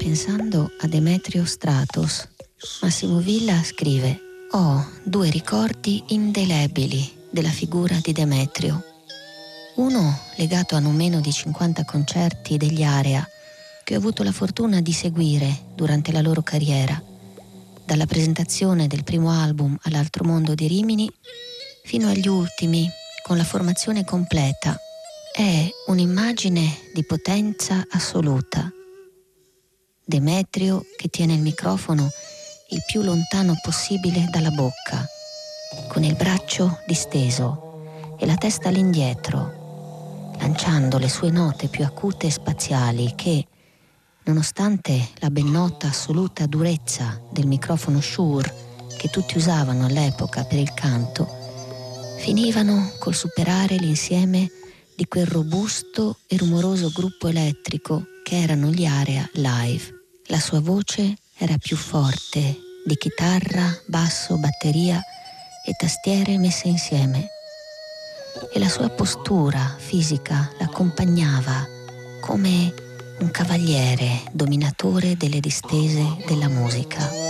pensando a Demetrio Stratos. Massimo Villa scrive: ho 2 ricordi indelebili della figura di Demetrio. Uno legato a non meno di 50 concerti degli Area che ho avuto la fortuna di seguire durante la loro carriera, dalla presentazione del primo album all'Altro Mondo di Rimini fino agli ultimi con la formazione completa. È un'immagine di potenza assoluta. Demetrio che tiene il microfono il più lontano possibile dalla bocca, con il braccio disteso e la testa all'indietro, lanciando le sue note più acute e spaziali che, nonostante la ben nota assoluta durezza del microfono Shure che tutti usavano all'epoca per il canto, finivano col superare l'insieme di quel robusto e rumoroso gruppo elettrico che erano gli Area live. La sua voce era più forte di chitarra, basso, batteria e tastiere messe insieme, e la sua postura fisica l'accompagnava come un cavaliere dominatore delle distese della musica.